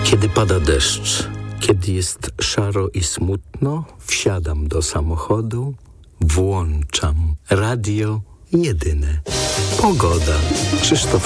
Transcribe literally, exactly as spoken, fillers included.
Kiedy pada deszcz, kiedy jest szaro i smutno, wsiadam do samochodu, włączam radio jedyne. Pogoda. Krzysztof